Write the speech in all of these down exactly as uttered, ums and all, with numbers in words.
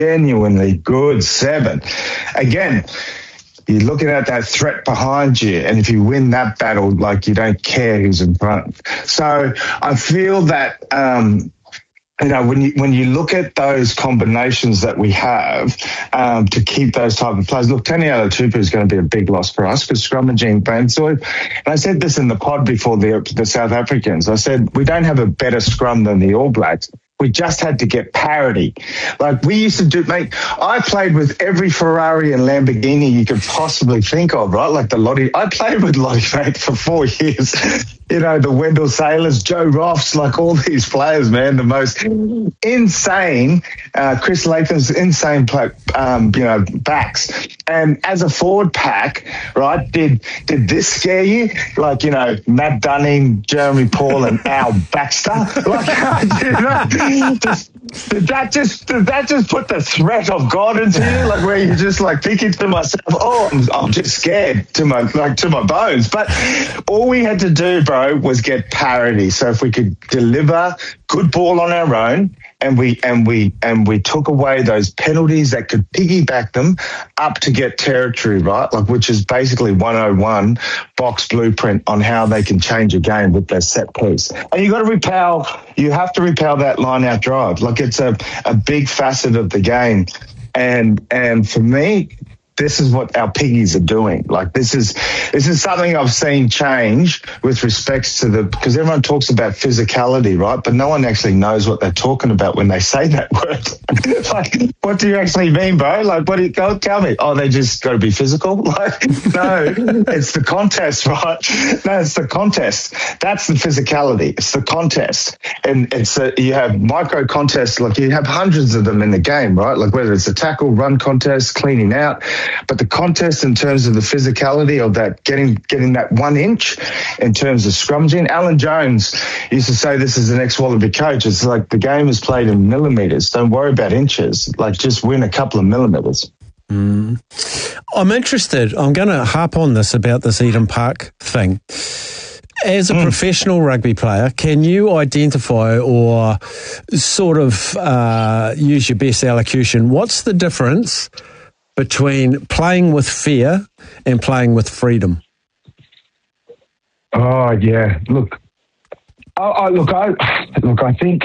genuinely good seven. Again, you're looking at that threat behind you, and if you win that battle, like, you don't care who's in front. So I feel that, um, you know, when you when you look at those combinations that we have um, to keep those type of players, look, Taniela Tupu is going to be a big loss for us because scrummaging Bansoy. And I said this in the pod before the the South Africans. I said we don't have a better scrum than the All Blacks. We just had to get parity. Like, we used to do, mate, I played with every Ferrari and Lamborghini you could possibly think of, right? Like the Lottie. I played with Lottie, mate, for four years. You know, the Wendell Sailors, Joe Ross, like all these players, man, the most insane, uh, Chris Latham's insane, play, um, you know, backs. And as a forward pack, right, did did this scare you? Like, you know, Matt Dunning, Jeremy Paul, and Al Baxter? Like, you know, just, did that just did that just put the threat of God into you? Like, where you just like thinking to myself, oh, I'm, I'm just scared to my like to my bones. But all we had to do, bro, was get parity. So if we could deliver good ball on our own, and we and we and we took away those penalties that could piggyback them up to get territory, right? Like, which is basically one oh one box blueprint on how they can change a game with their set piece. And you got to repel. You have to repel that line out drive. Like, it's a a big facet of the game. And and for me, this is what our piggies are doing. Like, this is this is something I've seen change with respects to the, because everyone talks about physicality, right? But no one actually knows what they're talking about when they say that word. Like, what do you actually mean, bro? Like, what do you go tell me? Oh, they just got to be physical? Like, no, it's the contest, right? No, it's the contest. That's the physicality. It's the contest. And it's a, you have micro contests, like you have hundreds of them in the game, right? Like, whether it's a tackle, run contest, cleaning out. But the contest in terms of the physicality of that, getting getting that one inch in terms of scrummaging. Alan Jones used to say this as an ex-Wallaby coach. It's like the game is played in millimetres. Don't worry about inches. Like, just win a couple of millimetres. Mm. I'm interested. I'm going to harp on this about this Eden Park thing. As a mm. professional rugby player, can you identify or sort of uh, use your best elocution? What's the difference between playing with fear and playing with freedom? Oh, yeah. Look, I, I, look, I, look, I think,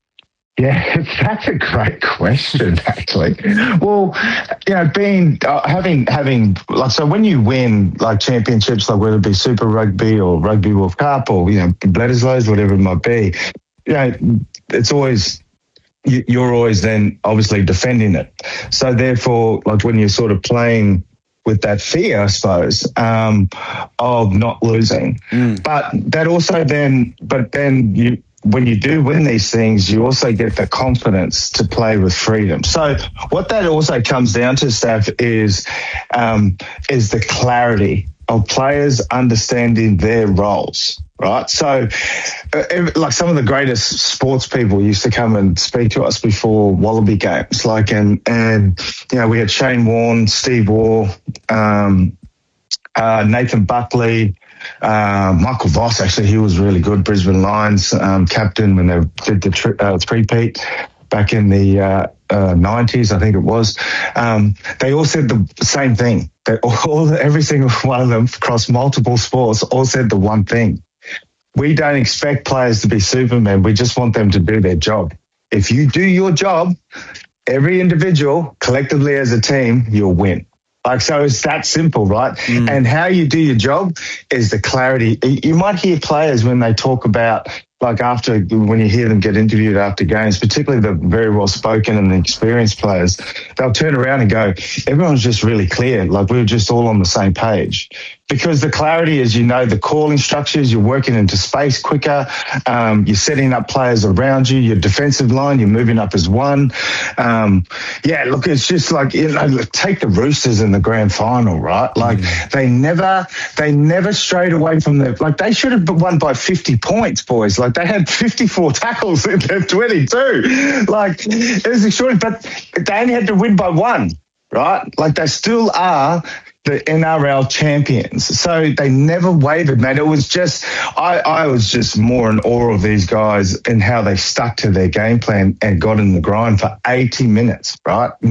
yeah, that's a great question, actually. Well, you know, being, uh, having, having, like, so when you win, like, championships, like whether it be Super Rugby or Rugby World Cup or, you know, Bledisloe's, whatever it might be, you know, it's always, you're always then obviously defending it. So therefore, like, when you're sort of playing with that fear, I suppose, um, of not losing. Mm. But that also then, but then you, when you do win these things, you also get the confidence to play with freedom. So what that also comes down to, Steph, is, um, is the clarity of players understanding their roles, right? So, uh, like, some of the greatest sports people used to come and speak to us before Wallaby games, like, and, and you know, we had Shane Warne, Steve Waugh, um, uh, Nathan Buckley, uh, Michael Voss, actually, he was really good, Brisbane Lions um, captain when they did the tri- uh, three-peat back in the uh, uh, nineties, I think it was. Um, they all said the same thing. They all, every single one of them across multiple sports all said the one thing. We don't expect players to be Superman. We just want them to do their job. If you do your job, every individual, collectively as a team, you'll win. Like, so it's that simple, right? Mm. And how you do your job is the clarity. You might hear players when they talk about, like, after, when you hear them get interviewed after games, particularly the very well-spoken and the experienced players, they'll turn around and go, everyone's just really clear. Like, we were just all on the same page. Because the clarity is, you know, the calling structures, you're working into space quicker, um, you're setting up players around you, your defensive line, you're moving up as one. Um, yeah, look, it's just like, you know, take the Roosters in the grand final, right? Like, mm. they never, they never strayed away from the, like, they should have won by fifty points, boys. Like, they had fifty-four tackles in their twenty-two. Like, it was extraordinary, but they only had to win by one, right? Like, they still are the N R L champions. So they never wavered, mate. It was just, I, I was just more in awe of these guys and how they stuck to their game plan and got in the grind for eighty minutes, right?